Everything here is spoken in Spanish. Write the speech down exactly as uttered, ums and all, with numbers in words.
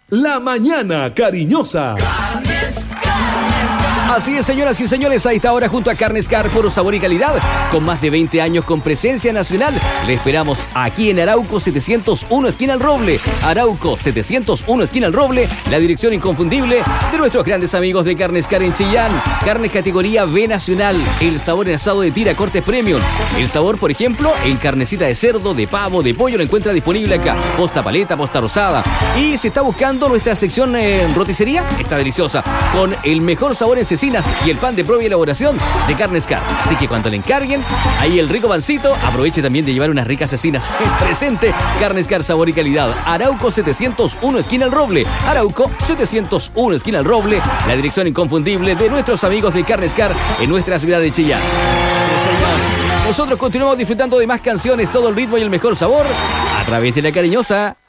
La mañana cariñosa. Así es, señoras y señores, a esta hora junto a Carnes Car, puro sabor y calidad, con más de veinte años con presencia nacional. Le esperamos aquí en Arauco setecientos uno, esquina El Roble. Arauco setecientos uno, esquina El Roble, la dirección inconfundible de nuestros grandes amigos de Carnes Car en Chillán. Carnes categoría B nacional, el sabor en asado de tira, cortes premium. El sabor, por ejemplo, en carnecita de cerdo, de pavo, de pollo, lo encuentra disponible acá. Posta paleta, posta rosada. Y si está buscando nuestra sección en roticería, está deliciosa, con el mejor sabor en cecinas y el pan de prueba y elaboración de Carnes Car. Así que cuando le encarguen ahí el rico pancito, aproveche también de llevar unas ricas cecinas. Presente Carnes Car, sabor y calidad. Arauco setecientos uno, esquina El Roble. Arauco setecientos uno, esquina El Roble, la dirección inconfundible de nuestros amigos de Carnes Car en nuestra ciudad de Chillán. Sí, señor. Nosotros continuamos disfrutando de más canciones, todo el ritmo y el mejor sabor a través de La Cariñosa.